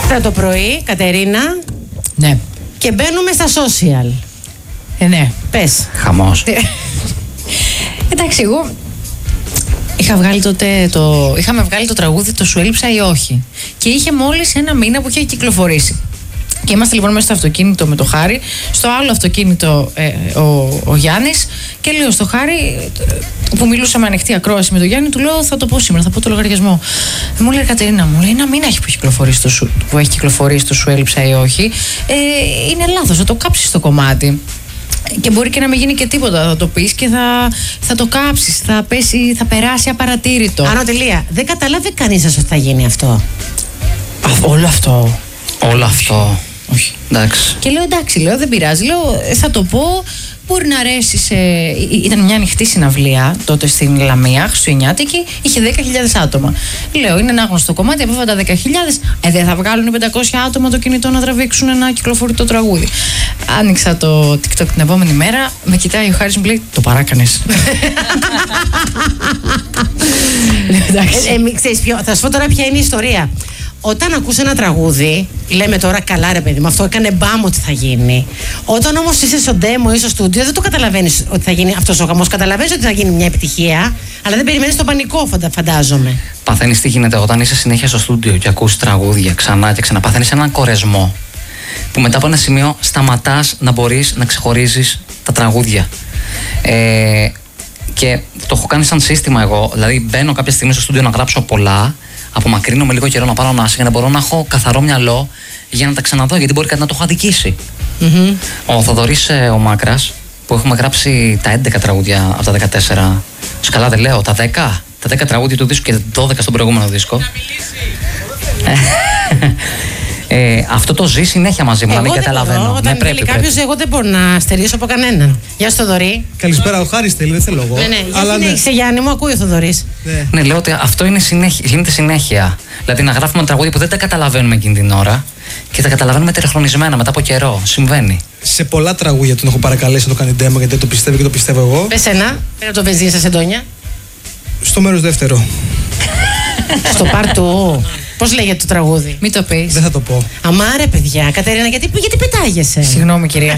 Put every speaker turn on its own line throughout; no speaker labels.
6 το πρωί, Κατερίνα.
Ναι.
Και μπαίνουμε στα social.
Ναι.
Πες.
Χαμός.
Εντάξει, εγώ είχαμε βγάλει το τραγούδι «Το σου έλειψα ή όχι». Και είχε μόλις ένα μήνα που είχε κυκλοφορήσει. Και είμαστε λοιπόν μέσα στο αυτοκίνητο με το Χάρη, στο άλλο αυτοκίνητο ο Γιάννης, και λέω στο Χάρη, που μιλούσαμε ανοιχτή ακρόαση με τον Γιάννη, του λέω: θα το πω σήμερα, θα πω το λογαριασμό. Μου λέει: Κατερίνα, μου λέει, ένα μήνα έχει που έχει κυκλοφορήσει το «Σου έλειψα ή όχι». Είναι λάθος, θα το κάψεις το κομμάτι. Και μπορεί και να μην γίνει και τίποτα. Θα το πεις και θα το κάψεις, θα περάσει απαρατήρητο.
Άνω τελεία. Δεν καταλάβει κανείς σας ότι θα γίνει αυτό.
Όλο αυτό.
Όλο αυτό.
Όχι.
Εντάξει.
Και λέω: εντάξει, δεν πειράζει. Λέω: θα το πω. Μπορεί να αρέσει Ήταν μια ανοιχτή συναυλία τότε στην Λαμία, Χριστουγεννιάτικη, είχε 10.000 άτομα. Λέω: είναι ένα γνωστό κομμάτι, από αυτά τα 10.000, δεν θα βγάλουν 500 άτομα το κινητό να τραβήξουν ένα κυκλοφορητό τραγούδι. Άνοιξα το TikTok την επόμενη μέρα, με κοιτάει ο Χάρης, μου λέει: το παράκανες.
Ξέρεις ποιο, θα σου πω τώρα ποια είναι η ιστορία. Όταν ακούς ένα τραγούδι, λέμε τώρα καλά ρε παιδί μου, αυτό έκανε μπαμ ότι θα γίνει. Όταν όμως είσαι στο demo ή στο στούντιο, δεν το καταλαβαίνεις ότι θα γίνει αυτός ο χαμός. Καταλαβαίνεις ότι θα γίνει μια επιτυχία, αλλά δεν περιμένεις τον πανικό, φαντάζομαι.
Παθαίνεις τι γίνεται όταν είσαι συνέχεια στο στούντιο και ακούς τραγούδια ξανά και ξανά. Παθαίνεις έναν κορεσμό που μετά από ένα σημείο σταματάς να μπορείς να ξεχωρίζεις τα τραγούδια. Και το έχω κάνει σαν σύστημα εγώ. Δηλαδή, μπαίνω κάποια στιγμή στο στούντιο να γράψω πολλά. Απομακρύνομαι λίγο καιρό να πάρω ανάσα για να μπορώ να έχω καθαρό μυαλό για να τα ξαναδώ, γιατί μπορεί κάτι να το έχω αδικήσει. Ο Θοδωρής ο Μάκρας, που έχουμε γράψει τα 11 τραγούδια από τα 14. Σκαλά δεν λέω, τα 10. Τα 10 τραγούδια του δίσκου και 12 στον προηγούμενο δίσκο. Αυτό το ζει συνέχεια μαζί μου, να μην καταλαβαίνω.
Όταν θέλει κάποιος, εγώ δεν μπορώ να στερήσω από κανέναν. Γεια σου, Θοδωρή.
Καλησπέρα, ο Χάρης θέλει, δεν θέλω εγώ.
Ναι, συνέχισε, Γιάννη μου, ακούει ο Θοδωρής.
Ναι, λέω ότι αυτό γίνεται συνέχεια. Δηλαδή να γράφουμε ένα τραγούδι που δεν τα καταλαβαίνουμε εκείνη την ώρα και τα καταλαβαίνουμε τεραχρονισμένα μετά από καιρό. Συμβαίνει.
Σε πολλά τραγούδια τον έχω παρακαλέσει να το κάνει demo, γιατί δεν το πιστεύει και το πιστεύω εγώ.
Πες ένα, πέρα το βενζίνη σας, Εντόνια.
Στο μέρος δεύτερο.
Στο πάρτου. Πώς λέγεται το τραγούδι?
Μην το πεις.
Δεν θα το πω.
Αμάρε, παιδιά, Κατερίνα, γιατί πετάγεσαι?
Συγγνώμη, κυρία.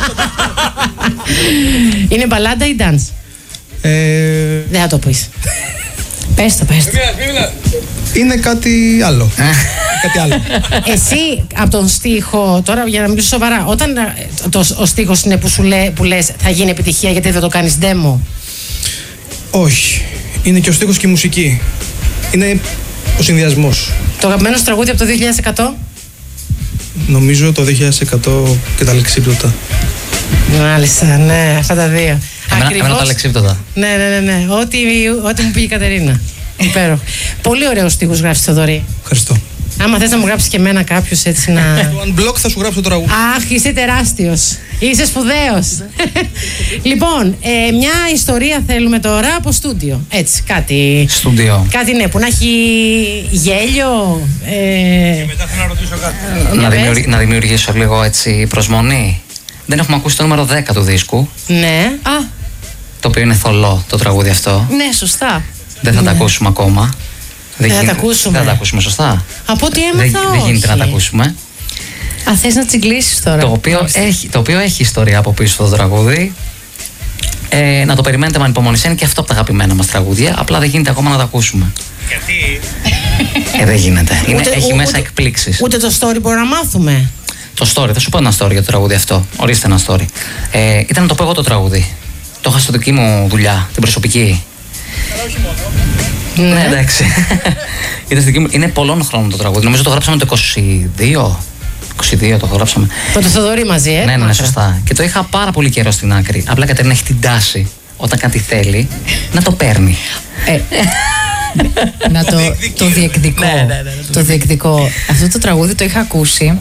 Είναι μπαλάντα ή dance? Δεν θα το πεις. Πες το.
Είναι κάτι άλλο. Κάτι άλλο.
Εσύ από τον στίχο, τώρα για να μιλήσω σοβαρά, όταν ο στίχος είναι που λες θα γίνει επιτυχία, γιατί δεν το κάνεις demo?
Όχι. Είναι και ο στίχος και η μουσική. Είναι ο συνδυασμός.
Το αγαπημένο σου τραγούδι από το 2100?
Νομίζω το 2100 και τα λεξίπτωτα.
Μάλιστα, ναι, αυτά τα δύο.
Εμένα τα λεξίπτωτα.
Ναι. Ό,τι μου πήγε η Κατερίνα. Υπέροχο. Πολύ ωραίο στίχος γράφεις, Θοδωρή.
Ευχαριστώ.
Άμα θες να μου γράψεις και εμένα κάποιος έτσι να...
Το unblock θα σου γράψω το τραγούδι.
Αχ, είσαι τεράστιος. Είσαι σπουδαίος. Λοιπόν, μια ιστορία θέλουμε τώρα από στούντιο. Έτσι, κάτι.
Στούντιο.
Κάτι, ναι, που να έχει γέλιο.
Και μετά θέλω να ρωτήσω κάτι.
Να δημιουργήσω λίγο έτσι προσμονή. Δεν έχουμε ακούσει το νούμερο 10 του δίσκου.
Ναι.
Το οποίο είναι θολό το τραγούδι αυτό.
Ναι, σωστά.
Δεν θα τα ακούσουμε ακόμα.
Δεν θα τα ακούσουμε.
Δεν θα τα ακούσουμε, σωστά.
Από ό,τι έμαθα,
δεν γίνεται να τα ακούσουμε.
Θες να τσιγκλίσεις τώρα?
Το οποίο έχει ιστορία από πίσω το τραγούδι. Να το περιμένετε με ανυπομονησία. Είναι και αυτό από τα αγαπημένα μας τραγούδια. Απλά δεν γίνεται ακόμα να τα ακούσουμε.
Γιατί?
Δεν γίνεται. Έχει μέσα εκπλήξεις.
Ούτε το story μπορούμε να μάθουμε.
Το story, θα σου πω ένα story για το τραγούδι αυτό. Ορίστε ένα story. Ήταν να το πω εγώ το τραγούδι. Το είχα στη δική μου δουλειά, την προσωπική.
Όχι μόνο.
Ναι, εντάξει. Είναι πολλών χρόνων το τραγούδι. Νομίζω το γράψαμε το 22. 22 το γράψαμε.
Με το Θοδωρή μαζί,
Ναι, σωστά. Και το είχα πάρα πολύ καιρό στην άκρη. Απλά η Κατερίνα έχει την τάση, όταν κάτι θέλει, να το παίρνει.
Να το διεκδικώ. Το διεκδικώ. Αυτό το τραγούδι το είχα ακούσει.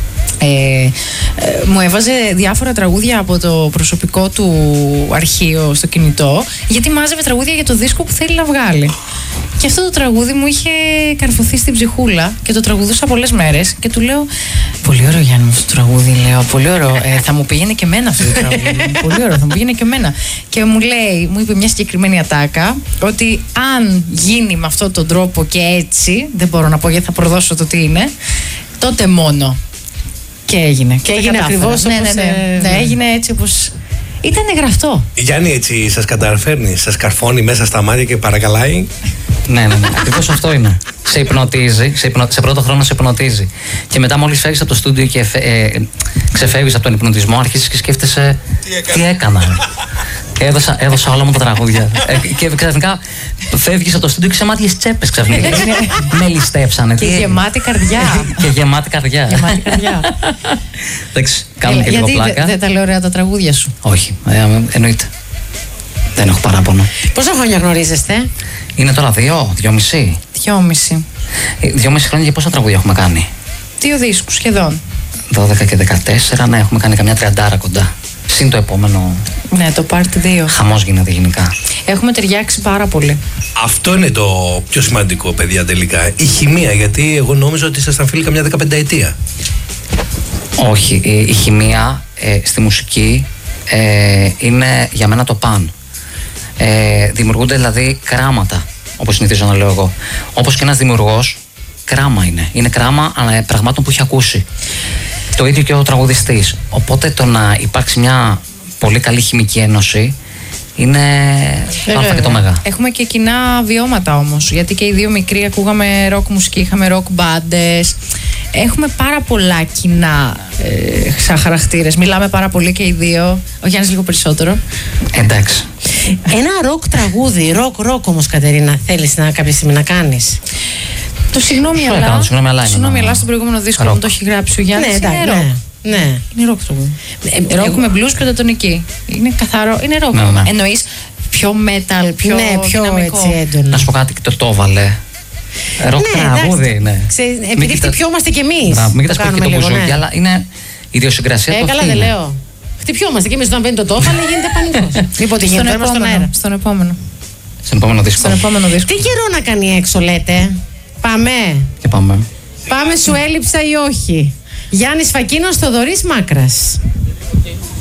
Μου έβαζε διάφορα τραγούδια από το προσωπικό του αρχείο στο κινητό, γιατί μάζευε τραγούδια για το δίσκο που θέλει να βγάλει. Και αυτό το τραγούδι μου είχε καρφωθεί στην ψυχούλα και το τραγουδούσα πολλές μέρες. Και του λέω: πολύ ωραίο, Γιάννη μου, αυτό το τραγούδι. Λέω: πολύ ωραίο. Θα μου πήγαινε και εμένα αυτό το τραγούδι. Πολύ ωραίο, θα μου πήγαινε και εμένα. Και μου είπε μια συγκεκριμένη ατάκα, ότι αν γίνει με αυτόν τον τρόπο και έτσι, δεν μπορώ να πω γιατί θα προδώσω το τι είναι, Τότε μόνο. Και έγινε.
Και έγινε ακριβώς όπως...
Ναι, έγινε έτσι όπως... Ήταν γραφτό.
Γιάννη, έτσι σας καταφέρνει, σας καρφώνει μέσα στα μάτια και παρακαλάει.
Ναι. Ακριβώς αυτό είναι. Σε υπνοτίζει, σε πρώτο χρόνο σε υπνοτίζει. Και μετά, μόλις φεύγεις από το στούντιο και ξεφεύγεις από τον υπνοτισμό, αρχίζεις και σκέφτεσαι τι έκανα. Έδωσα όλα μου τα τραγούδια. Και ξαφνικά φεύγεις από το στούντιο και σε μάτιες τσέπες ξαφνικά. Με ληστέψανε.
Και γεμάτη καρδιά.
Και γεμάτη καρδιά. Εντάξει, κάνουμε και λίγο πλάκα.
Γιατί δεν τα λέω ωραία τα τραγούδια σου?
Όχι, εννοείται. Δεν έχω παράπονο.
Πόσα χρόνια γνωρίζεστε?
Είναι τώρα 2,5.
2,5.
2,5 χρόνια και πόσα τραγούδια έχουμε κάνει?
2 δίσκους σχεδόν.
12 και 14, ναι, έχουμε κάνει καμιά 30 κοντά. Συν το επόμενο.
Ναι, το part 2.
Χαμός γίνεται γενικά.
Έχουμε ταιριάξει πάρα πολύ.
Αυτό είναι το πιο σημαντικό, παιδιά, τελικά. Η χημεία, γιατί εγώ νόμιζα ότι ήσασταν φίλοι καμιά 15 ετία.
Όχι, η χημεία στη μουσική είναι για μένα το παν. Δημιουργούνται δηλαδή κράματα, όπως συνηθίζω να λέω εγώ. Όπως και ένας δημιουργός, κράμα είναι. Είναι κράμα πραγμάτων που έχει ακούσει. Το ίδιο και ο τραγουδιστής. Οπότε το να υπάρξει μια πολύ καλή χημική ένωση είναι αλφα και το μέγα.
Έχουμε και κοινά βιώματα όμως. Γιατί και οι δύο μικροί ακούγαμε ροκ μουσική, είχαμε ροκ μπάντες. Έχουμε πάρα πολλά κοινά σαν χαρακτήρες. Μιλάμε πάρα πολύ και οι δύο. Ο Γιάννης λίγο περισσότερο.
Εντάξει.
Ένα ροκ τραγούδι, ροκ όμως, Κατερίνα, θέλεις κάποια στιγμή να κάνεις?
Το Συγγνώμη αλλά. Συγγνώμη αλλά στον προηγούμενο δίσκο μου το έχει γράψει ο Γιάννης.
Ναι,
είναι ροκ.
Ναι.
Είναι ροκ τραγούδι. Ροκ με blues πεντατονική. Είναι καθαρό, είναι ροκ.
Ναι.
Εννοείς πιο metal, πιο δυναμικό.
Έτσι έντονο.
Να σου πω κάτι, και το έβαλε. Ροκ τραγούδι, ναι.
Επειδή χτυπιόμαστε κι εμείς.
Μην κοιτάς που το μπουζούκι, αλλά είναι ιδιοσυγκρασία του.
Καλά, δεν λέω. Χτυπιόμαστε κι εμείς όταν μπαίνει το τόφαλο, γίνεται πανικός. Λοιπόν, τι γίνεται τώρα στον αέρα.
Στον επόμενο.
Στον επόμενο δίσκο.
Τι καιρό να κάνει έξω, λέτε? Πάμε.
Και πάμε.
Πάμε, σου έλειψα ή όχι? Γιάννης Φακίνος, Θοδωρής Μάκρας.